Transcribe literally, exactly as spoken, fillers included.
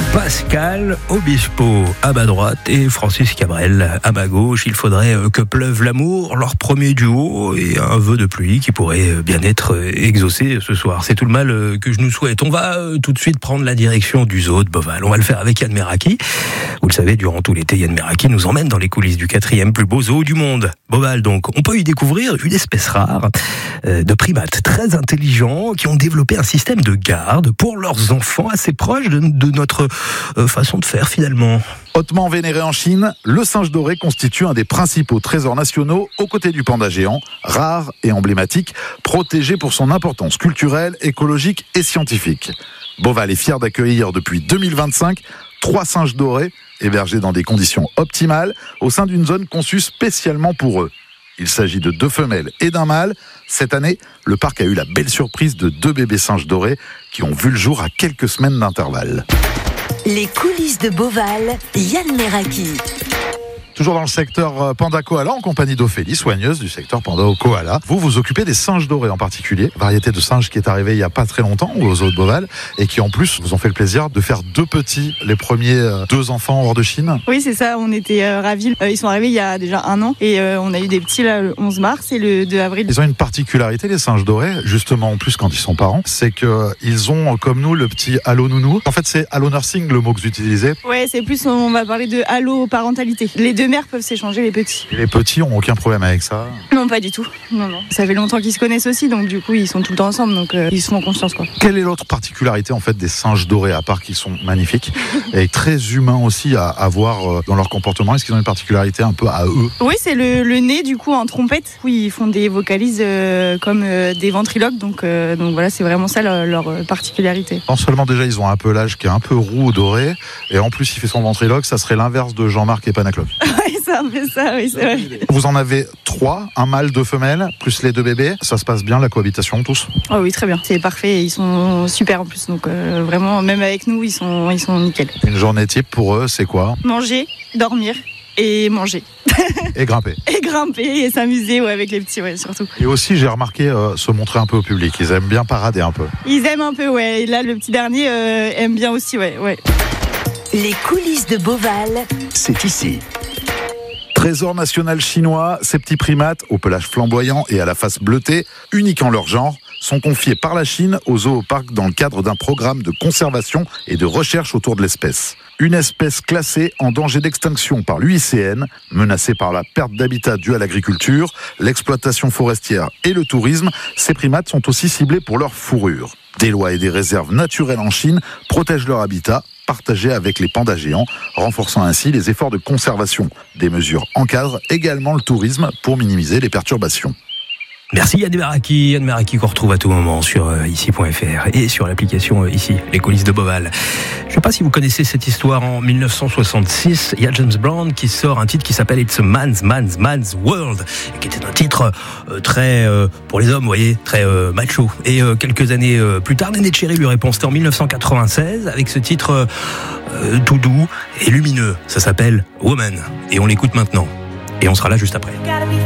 Pascal Obispo à ma droite et Francis Cabrel à ma gauche. Il faudrait que pleuve l'amour, leur premier duo, et un vœu de pluie qui pourrait bien être exaucé ce soir. C'est tout le mal que je nous souhaite. On va tout de suite prendre la direction du zoo de Beauval. On va le faire avec Yann Meraki. Vous le savez, durant tout l'été, Yann Meraki nous emmène dans les coulisses du quatrième plus beau zoo du monde. Beauval, donc. On peut y découvrir une espèce rare de primates très intelligents qui ont développé un système de garde pour leurs enfants assez proche de, de notre façon de faire finalement. Hautement vénéré en Chine, le singe doré constitue un des principaux trésors nationaux aux côtés du panda géant, rare et emblématique, protégé pour son importance culturelle, écologique et scientifique. Beauval est fier d'accueillir depuis deux mille vingt-cinq trois singes dorés hébergés dans des conditions optimales au sein d'une zone conçue spécialement pour eux. Il s'agit de deux femelles et d'un mâle. Cette année, le parc a eu la belle surprise de deux bébés singes dorés qui ont vu le jour à quelques semaines d'intervalle. Les coulisses de Beauval, Yann Meraki. Toujours dans le secteur Panda Koala, en compagnie d'Ophélie, soigneuse du secteur Panda Koala. Vous vous occupez des singes dorés en particulier, variété de singes qui est arrivée il n'y a pas très longtemps au zoo de Beauval et qui en plus vous ont fait le plaisir de faire deux petits, les premiers euh, deux enfants hors de Chine. Oui, c'est ça, on était euh, ravis. Euh, ils sont arrivés il y a déjà un an et euh, on a eu des petits là, le onze mars et le deux avril. Ils ont une particularité, les singes dorés, justement en plus quand ils sont parents, c'est qu'ils ont comme nous le petit Allo Nounou. En fait, c'est Allo Nursing le mot que vous utilisez. Ouais, c'est plus, on va parler de Allo Parentalité. Les deux mères peuvent s'échanger les petits. Et les petits ont aucun problème avec ça? Non, pas du tout. Non, non. Ça fait longtemps qu'ils se connaissent aussi, donc du coup ils sont tout le temps ensemble, donc euh, ils se font confiance quoi. Quelle est l'autre particularité en fait des singes dorés, à part qu'ils sont magnifiques et très humains aussi à, à voir dans leur comportement? Est-ce qu'ils ont une particularité un peu à eux? Oui, c'est le, le nez du coup en trompette. Oui, ils font des vocalises euh, comme euh, des ventriloques, donc, euh, donc voilà, c'est vraiment ça leur, leur particularité. Non seulement déjà ils ont un pelage qui est un peu roux ou doré, et en plus il fait son ventriloque, ça serait l'inverse de Jean-Marc et Panacloc. C'est un peu ça, oui, c'est vrai. Vous en avez trois, un mâle, deux femelles, plus les deux bébés. Ça se passe bien, la cohabitation, tous? Oh oui, très bien. C'est parfait. Ils sont super en plus. Donc euh, vraiment, même avec nous, ils sont, ils sont nickel. Une journée type pour eux, c'est quoi? Manger, dormir et manger. Et grimper. Et grimper et s'amuser ouais, avec les petits, ouais, surtout. Et aussi, j'ai remarqué euh, se montrer un peu au public. Ils aiment bien parader un peu. Ils aiment un peu, ouais. Et là, le petit dernier euh, aime bien aussi, ouais, ouais. Les coulisses de Beauval, c'est ici. Trésor national chinois, ces petits primates au pelage flamboyant et à la face bleutée, uniques en leur genre, sont confiés par la Chine au zooparc dans le cadre d'un programme de conservation et de recherche autour de l'espèce. Une espèce classée en danger d'extinction par l'U I C N, menacée par la perte d'habitat due à l'agriculture, l'exploitation forestière et le tourisme, ces primates sont aussi ciblés pour leur fourrure. Des lois et des réserves naturelles en Chine protègent leur habitat, partagé avec les pandas géants, renforçant ainsi les efforts de conservation. Des mesures encadrent également le tourisme pour minimiser les perturbations. Merci Yann Meraki, Yann Meraki qu'on retrouve à tout moment sur euh, ici point f r et sur l'application euh, ici, les coulisses de Beauval. Je ne sais pas si vous connaissez cette histoire. En dix-neuf cent soixante-six, il y a James Brown qui sort un titre qui s'appelle It's a Man's Man's Man's World, qui était un titre euh, très euh, pour les hommes, vous voyez, très euh, macho. Et euh, quelques années euh, plus tard, Néné Cherry lui répond. C'était en dix-neuf cent quatre-vingt-seize avec ce titre euh, tout doux et lumineux. Ça s'appelle Woman et on l'écoute maintenant et on sera là juste après.